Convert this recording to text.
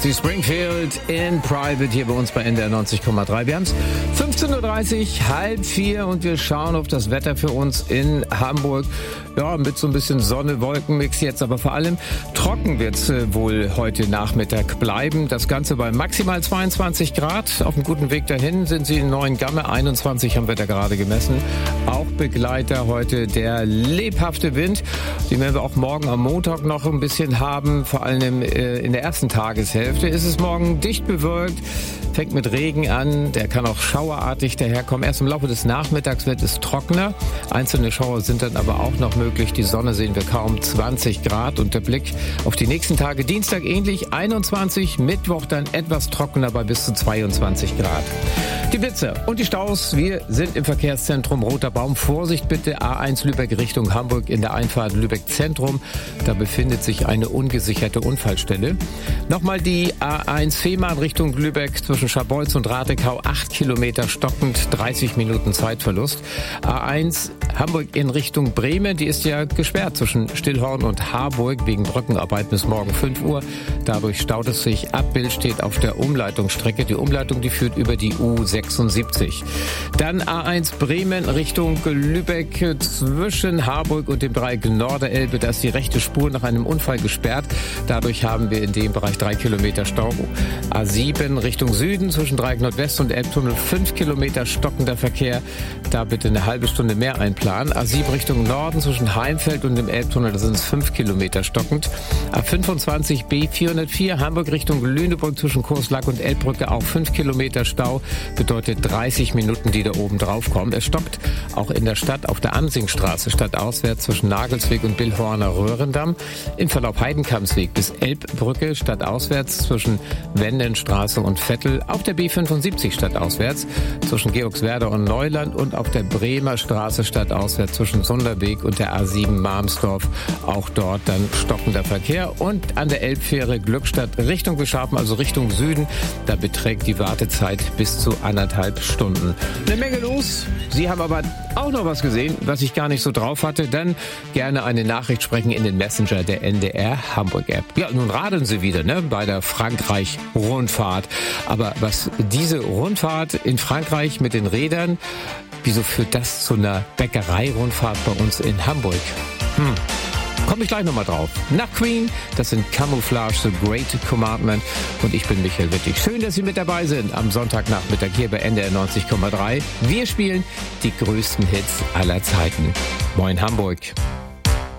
die Springfield in Private hier bei uns bei NDR 90,3. Wir haben es 15.30 Uhr, 3:30 und wir schauen auf das Wetter für uns in Hamburg. Ja, mit so ein bisschen Sonne-Wolken-Mix jetzt, aber vor allem trocken wird es wohl heute Nachmittag bleiben. Das Ganze bei maximal 22 Grad. Auf einem guten Weg dahin sind sie in Neuengamme. 21 haben wir da gerade gemessen. Auch Begleiter heute der lebhafte Wind. Den werden wir auch morgen am Montag noch ein bisschen haben. Vor allem in der ersten Tageshälfte ist es morgen dicht bewölkt. Fängt mit Regen an, der kann auch schauerartig daherkommen. Erst im Laufe des Nachmittags wird es trockener. Einzelne Schauer sind dann aber auch noch möglich. Die Sonne sehen wir kaum, 20 Grad. Und der Blick auf die nächsten Tage, Dienstag ähnlich, 21, Mittwoch dann etwas trockener bei bis zu 22 Grad. Die Blitze und die Staus, wir sind im Verkehrszentrum Roter Baum. Vorsicht bitte, A1 Lübeck Richtung Hamburg in der Einfahrt Lübeck Zentrum. Da befindet sich eine ungesicherte Unfallstelle. Nochmal die A1 Fehmarn Richtung Lübeck zwischen Scharbeutz und Ratekau, 8 Kilometer stockend, 30 Minuten Zeitverlust. A1 Hamburg in Richtung Bremen, die ist ja gesperrt zwischen Stillhorn und Harburg wegen Brückenarbeit bis morgen 5 Uhr. Dadurch staut es sich ab. Bild steht auf der Umleitungsstrecke. Die Umleitung, die führt über die U76. Dann A1 Bremen Richtung Lübeck zwischen Harburg und dem Dreieck Norderelbe. Da ist die rechte Spur nach einem Unfall gesperrt. Dadurch haben wir in dem Bereich 3 Kilometer Stau. A7 Richtung Süden zwischen Dreieck Nordwest und Elbtunnel 5 Kilometer stockender Verkehr. Da bitte eine halbe Stunde mehr einplanen. A7 Richtung Norden zwischen Heimfeld und dem Elbtunnel, da sind es 5 Kilometer stockend. A25 B404 Hamburg Richtung Lüneburg zwischen Kurslack und Elbbrücke auch 5 Kilometer Stau. Bedeutet 30 Minuten, die da oben drauf kommen. Es stockt auch in der Stadt auf der Amsingstraße stadtauswärts zwischen Nagelsweg und Billhorner Röhrendamm. Im Verlauf Heidenkampsweg bis Elbbrücke stadtauswärts zwischen Wendenstraße und Vettel. Auf der B75 stadtauswärts zwischen Georgswerda und Neuland und auf der Bremer Straße stadtauswärts zwischen Sunderbeek und der A7 Marmsdorf. Auch dort dann stockender Verkehr. Und an der Elbfähre Glückstadt Richtung Beschafen, also Richtung Süden, da beträgt die Wartezeit bis zu 1,5 Stunden. Eine Menge los. Sie haben aber auch noch was gesehen, was ich gar nicht so drauf hatte. Dann gerne eine Nachricht sprechen in den Messenger der NDR Hamburg App. Ja, nun radeln Sie wieder, ne, bei der Frankreich-Rundfahrt. Aber was diese Rundfahrt in Frankreich mit den Rädern, wieso führt das zu einer Bäckerei-Rundfahrt bei uns in Hamburg? Komme ich gleich nochmal drauf. Nach Queen, das sind Camouflage, The Great Commandment und ich bin Michael Wittig. Schön, dass Sie mit dabei sind am Sonntagnachmittag hier bei NDR 90,3. Wir spielen die größten Hits aller Zeiten. Moin Hamburg.